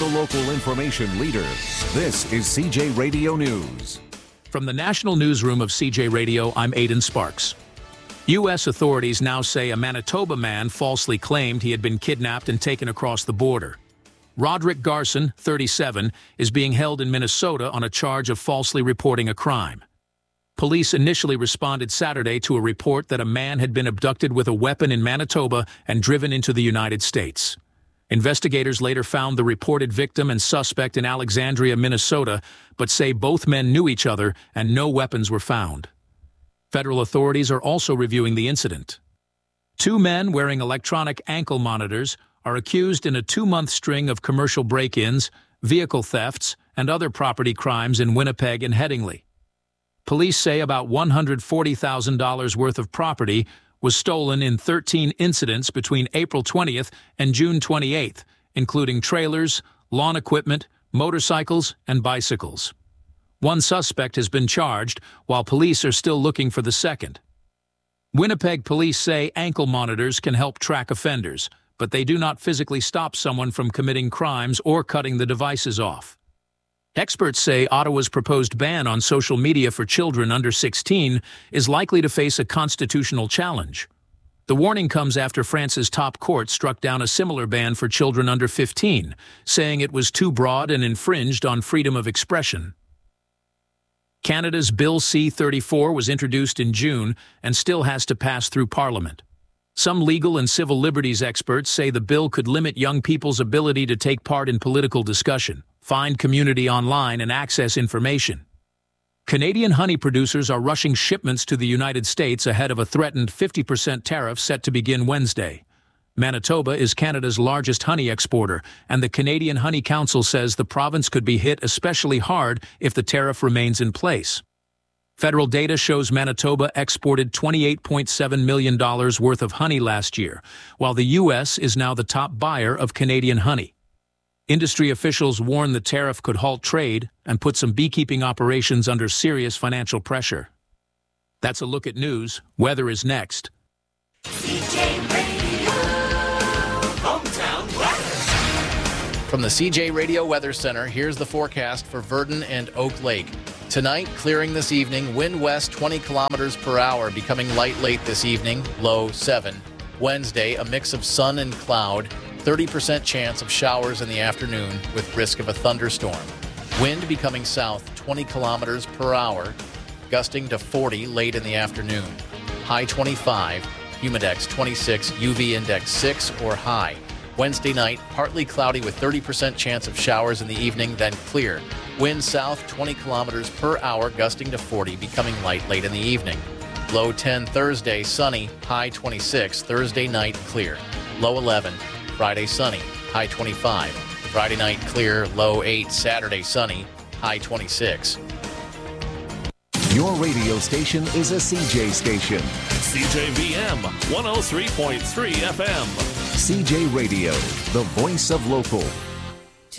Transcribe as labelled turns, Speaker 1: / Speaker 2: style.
Speaker 1: the local information leader. This is CJ Radio News.
Speaker 2: From the National Newsroom of CJ Radio, I'm Aidan Sparks. U.S. authorities now say a Manitoba man falsely claimed he had been kidnapped and taken across the border. Roderick Garson, 37, is being held in Minnesota on a charge of falsely reporting a crime. Police initially responded Saturday to a report that a man had been abducted with a weapon in Manitoba and driven into the United States. Investigators later found the reported victim and suspect in Alexandria, Minnesota, but say both men knew each other and no weapons were found. Federal authorities are also reviewing the incident. 2 men wearing electronic ankle monitors are accused in a 2-month string of commercial break-ins, vehicle thefts, and other property crimes in Winnipeg and Headingley. Police say about $140,000 worth of property was stolen in 13 incidents between April 20th and June 28th, including trailers, lawn equipment, motorcycles, and bicycles. 1 suspect has been charged, while police are still looking for the second. Winnipeg police say ankle monitors can help track offenders, but they do not physically stop someone from committing crimes or cutting the devices off. Experts say Ottawa's proposed ban on social media for children under 16 is likely to face a constitutional challenge. The warning comes after France's top court struck down a similar ban for children under 15, saying it was too broad and infringed on freedom of expression. Canada's Bill C-34 was introduced in June and still has to pass through Parliament. Some legal and civil liberties experts say the bill could limit young people's ability to take part in political discussion, find community online, and access information. Canadian honey producers are rushing shipments to the United States ahead of a threatened 50% tariff set to begin Wednesday. Manitoba is Canada's largest honey exporter, and the Canadian Honey Council says the province could be hit especially hard if the tariff remains in place. Federal data shows Manitoba exported $28.7 million worth of honey last year, while the U.S. is now the top buyer of Canadian honey. Industry officials warn the tariff could halt trade and put some beekeeping operations under serious financial pressure. That's a look at news. Weather is next.
Speaker 3: CJ Radio, hometown weather.
Speaker 4: From the CJ Radio Weather Center, here's the forecast for Virden and Oak Lake. Tonight, clearing this evening, wind west 20 kilometers per hour, becoming light late this evening, low 7. Wednesday, a mix of sun and cloud, 30% chance of showers in the afternoon with risk of a thunderstorm. Wind becoming south 20 kilometers per hour, gusting to 40 late in the afternoon. High 25, humidex 26, UV index 6 or high. Wednesday night, partly cloudy with 30% chance of showers in the evening, then clear. Wind south 20 kilometers per hour, gusting to 40, becoming light late in the evening. Low 10 Thursday, sunny, high 26. Thursday night, clear. Low 11. Friday, sunny, high 25. Friday night, clear. Low 8. Saturday, sunny, high 26.
Speaker 1: Your radio station is a CJ station.
Speaker 5: CJVM 103.3 FM.
Speaker 1: CJ Radio, the voice of local.